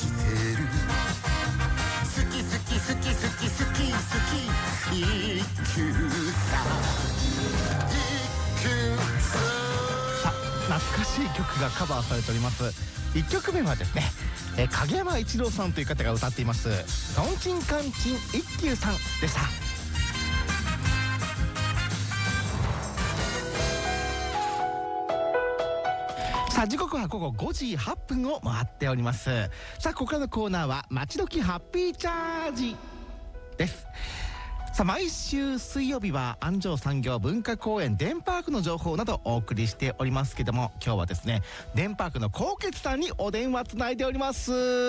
してる。好き好き好き好き好き好き一休さ一休さあ、懐かしい曲がカバーされております。1曲目はですね、影山一郎さんという方が歌っています「とんちんかんちん一休さん」でした。さあ、時刻は午後5時8分を回っております。さあ、ここからのコーナーは「まちどきハッピーチャージ」です。さあ、毎週水曜日は安城産業文化公園デンパークの情報などお送りしておりますけども、今日はですね、デンパークの纐纈さんにお電話つないでおります。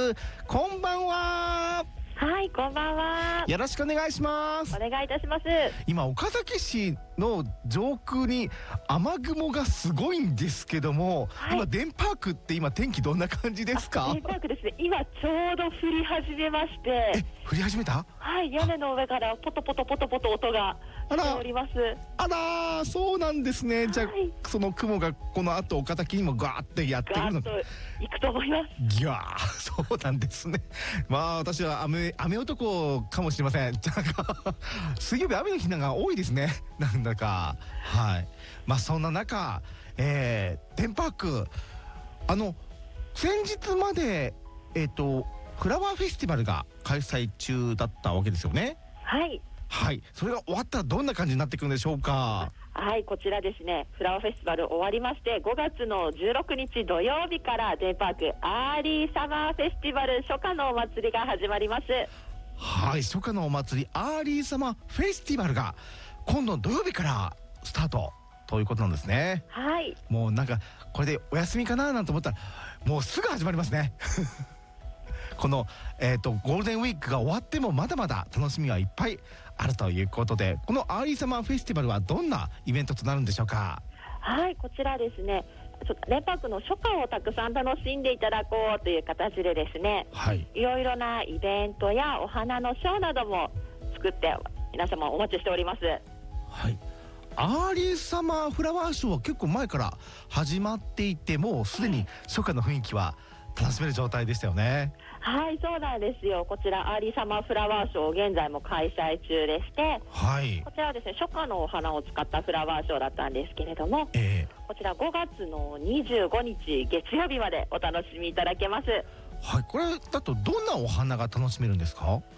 こんばんは。 はい、こんばんは。 よろしくお願いします。 お願いいたします。 今岡崎市の上空に雨雲がすごいんですけども、 はい、 今デンパークって今天気どんな感じですか？ デンパークですね、今ちょうど降り始めまして。 降り始めた？ はい、屋根の上からポトポトポトポト音がしております。 あら、そうなんですね。じゃあ、その雲がこの後岡崎にもガーってやってくるの？ ガーッと行くと思います。 いやー、そうなんですね。まあ私は雨男かもしれません。なんか水曜日雨の日なんか多いですね。なんだか、はい。まあそんな中、デンパーク先日までフラワーフェスティバルが開催中だったわけですよね。 はいはい。それが終わったらどんな感じになっていくんでしょうか？ はい、こちらですね、フラワーフェスティバル終わりまして、5月の16日土曜日からデンパークアーリーサマーフェスティバル初夏のお祭りが始まります。 はい、初夏のお祭りアーリーサマーフェスティバルが今度土曜日からスタートということなんですね。 はい。 もうなんかこれでお休みかななんて思ったらもうすぐ始まりますね。この、ゴールデンウィークが終わってもまだまだ楽しみはいっぱいあるということで、このアーリーサマーフェスティバルはどんなイベントとなるんでしょうか？ はい、こちらですね、デンパークの初夏をたくさん楽しんでいただこうという形でですね、 はい、 いろいろなイベントやお花のショーなども作って皆様お待ちしております。 はい、アーリーサマーフラワーショーは結構前から始まっていて、もうすでに初夏の雰囲気は楽しめる状態でしたよね。 はい、そうなんですよ。こちらアーリーサマーフラワーショー現在も開催中でして、 はい、 こちらはですね、初夏のお花を使ったフラワーショーだったんですけれども、こちら5月の25日月曜日までお楽しみいただけます。 はい、これだとどんなお花が楽しめるんですか？ はい、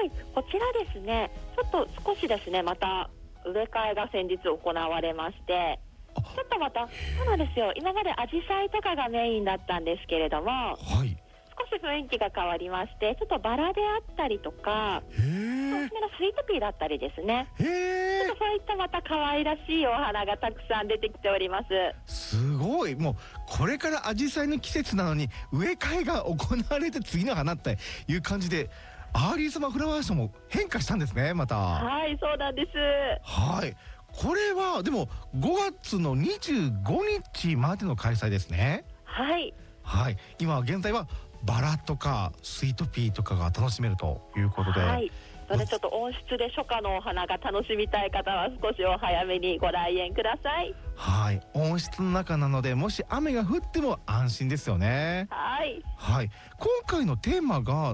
こちらですね、ちょっと少しですね、また植え替えが先日行われまして、ちょっとまた、そうなんですよ、今までアジサイとかがメインだったんですけれども、 はい、 少し雰囲気が変わりまして、ちょっとバラであったりとか、おすすめのスイートピーだったりですね、ちょっとそういったまた可愛らしいお花がたくさん出てきております。 すごい、もうこれからアジサイの季節なのに植え替えが行われて次の花っていう感じで、アーリーサマーフラワーショーも変化したんですね、また。 はい、そうなんです。 はい、これはでも5月の25日までの開催ですね。 はい、 はい、今現在はバラとかスイートピーとかが楽しめるということで、 はい、それでちょっと温室で初夏のお花が楽しみたい方は少しお早めにご来園ください。 はい、温室の中なのでもし雨が降っても安心ですよね。 はい、 はい、今回のテーマが